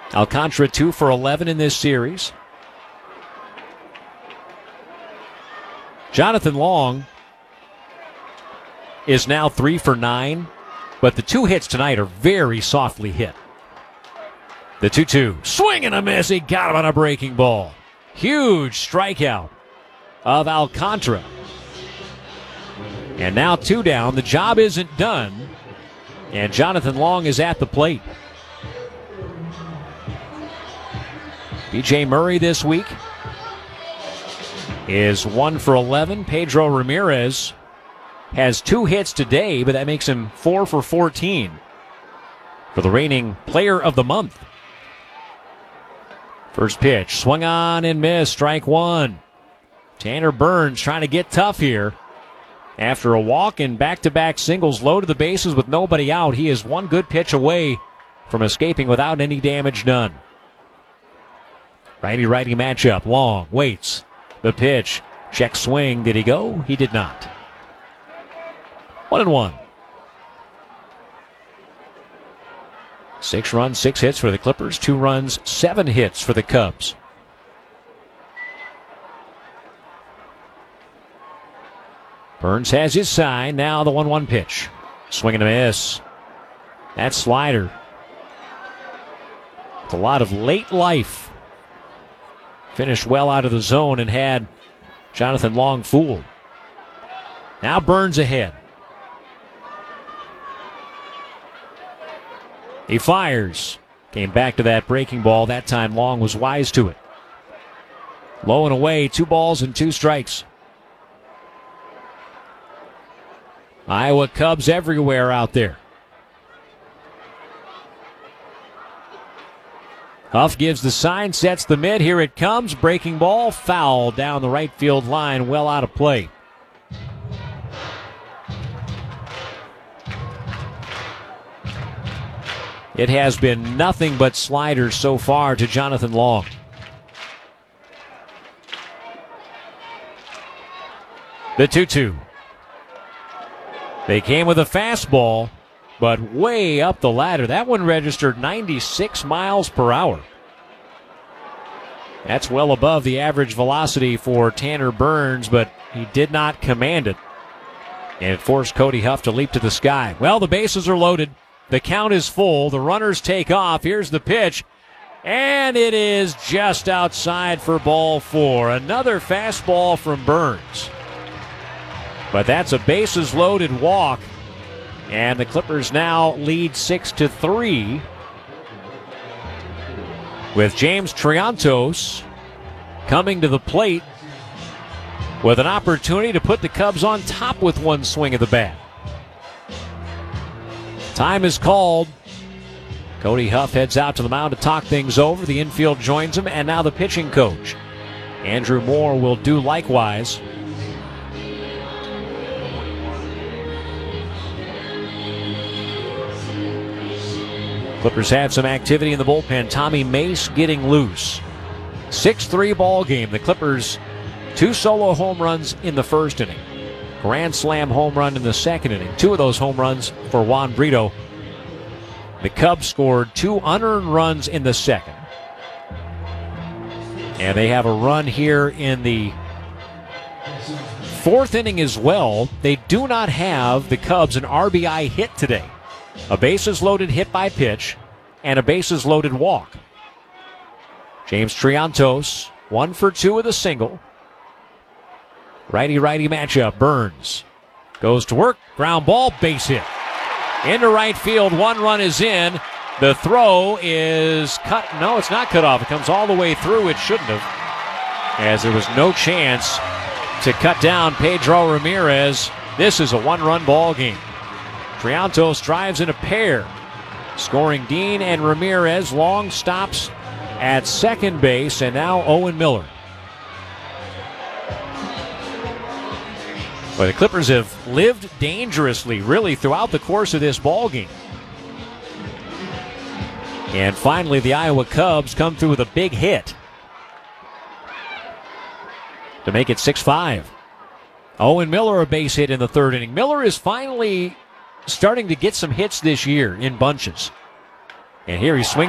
Alcantara 2 for 11 in this series. Jonathan Long is now 3 for 9, but the 2 hits tonight are very softly hit. The 2-2, swing and a miss. He got him on a breaking ball. Huge strikeout of Alcantara. And now 2 down. The job isn't done, and Jonathan Long is at the plate. B.J. Murray this week is 1 for 11. Pedro Ramirez has 2 hits today, but that makes him 4 for 14 for the reigning player of the month. First pitch, swung on and missed, strike 1. Tanner Burns trying to get tough here. After a walk and back-to-back singles, low to the bases with nobody out, he is 1 good pitch away from escaping without any damage done. Righty-righty matchup. Long waits. The pitch. Check swing. Did he go? He did not. 1-1. 6 runs, 6 hits for the Clippers. 2 runs, 7 hits for the Cubs. Burns has his sign. Now the 1-1 pitch. Swing and a miss. That slider. With a lot of late life. Finished well out of the zone and had Jonathan Long fooled. Now Burns ahead. He fires. Came back to that breaking ball. That time Long was wise to it. Low and away, 2 balls and 2 strikes. Iowa Cubs everywhere out there. Huff gives the sign, sets the mid. Here it comes. Breaking ball, foul down the right field line, well out of play. It has been nothing but sliders so far to Jonathan Long. The 2-2. They came with a fastball, but way up the ladder. That one registered 96 miles per hour. That's well above the average velocity for Tanner Burns, but he did not command it. And it forced Cody Huff to leap to the sky. Well, the bases are loaded. The count is full. The runners take off. Here's the pitch. And it is just outside for ball 4. Another fastball from Burns. But that's a bases-loaded walk. And the Clippers now lead 6-3 with James Triantos coming to the plate with an opportunity to put the Cubs on top with 1 swing of the bat. Time is called. Cody Huff heads out to the mound to talk things over. The infield joins him, and now the pitching coach, Andrew Moore, will do likewise. Clippers had some activity in the bullpen. Tommy Mace getting loose. 6-3 ball game. The Clippers 2 solo home runs in the first inning. Grand slam home run in the second inning. 2 of those home runs for Juan Brito. The Cubs scored 2 unearned runs in the second. And they have a run here in the 4th inning as well. They do not have, the Cubs, an RBI hit today. A bases-loaded hit by pitch and a bases-loaded walk. James Triantos, 1 for 2 with a single. Righty-righty matchup. Burns goes to work. Ground ball, base hit. Into right field. 1 run is in. The throw is cut. No, it's not cut off. It comes all the way through. It shouldn't have, as there was no chance to cut down Pedro Ramirez. This is a 1-run ball game. Triantos drives in a pair, scoring Dean and Ramirez. Long stops at second base, and now Owen Miller. But the Clippers have lived dangerously, really, throughout the course of this ball game. And finally, the Iowa Cubs come through with a big hit to make it 6-5. Owen Miller, a base hit in the 3rd inning. Miller is finally starting to get some hits this year in bunches. And here he swings.